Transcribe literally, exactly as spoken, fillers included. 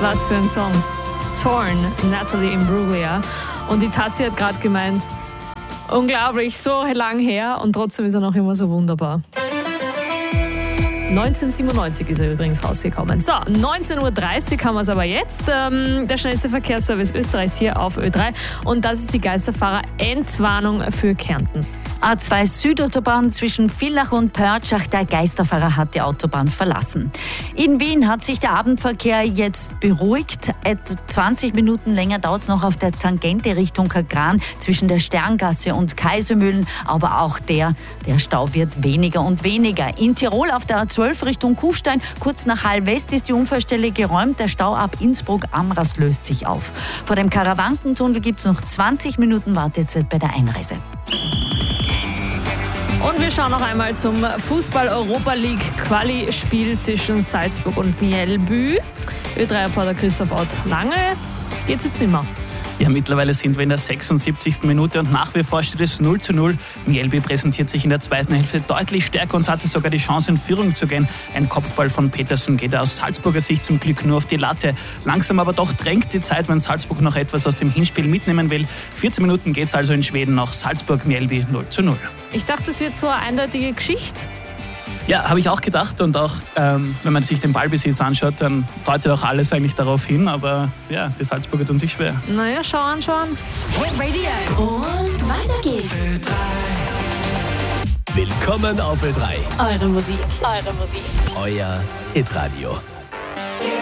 Was für ein Song. Torn, Natalie Imbruglia. Und die Tassi hat gerade gemeint, unglaublich, so lang her und trotzdem ist er noch immer so wunderbar. neunzehnhundertsiebenundneunzig ist er übrigens rausgekommen. So, neunzehn Uhr dreißig haben wir es aber jetzt. Ähm, der schnellste Verkehrsservice Österreichs hier auf Ö drei. Und das ist die Geisterfahrer-Entwarnung für Kärnten. A zwei Südautobahn zwischen Villach und Pörtschach. Der Geisterfahrer hat die Autobahn verlassen. In Wien hat sich der Abendverkehr jetzt beruhigt. Etwa zwanzig Minuten länger dauert es noch auf der Tangente Richtung Kagran zwischen der Sterngasse und Kaisermühlen. Aber auch der, der Stau wird weniger und weniger. In Tirol auf der A zwölf Richtung Kufstein, kurz nach Hallwest ist die Unfallstelle geräumt. Der Stau ab Innsbruck-Amras löst sich auf. Vor dem Karawankentunnel gibt es noch zwanzig Minuten Wartezeit bei der Einreise. Und wir schauen noch einmal zum Fußball-Europa-League-Quali-Spiel zwischen Salzburg und Mjällby. Ö drei Reporter Christoph Ott. Lange geht's jetzt nicht mehr. Ja, mittlerweile sind wir in der sechsundsiebzigsten Minute und nach wie vor steht es null zu null. Mjällby präsentiert sich in der zweiten Hälfte deutlich stärker und hatte sogar die Chance, in Führung zu gehen. Ein Kopfball von Petersen geht aus Salzburger Sicht zum Glück nur auf die Latte. Langsam aber doch drängt die Zeit, wenn Salzburg noch etwas aus dem Hinspiel mitnehmen will. vierzehn Minuten geht es also in Schweden noch. Salzburg-Mjällby null zu null. Ich dachte, es wird so eine eindeutige Geschichte. Ja, habe ich auch gedacht und auch, ähm, wenn man sich den Ballbesitz anschaut, dann deutet auch alles eigentlich darauf hin, aber ja, die Salzburger tun sich schwer. Naja, schau an, schau an. Hit Radio. Und weiter geht's. Ö drei. Willkommen auf Ö drei. Eure Musik. Eure Musik. Euer Hitradio.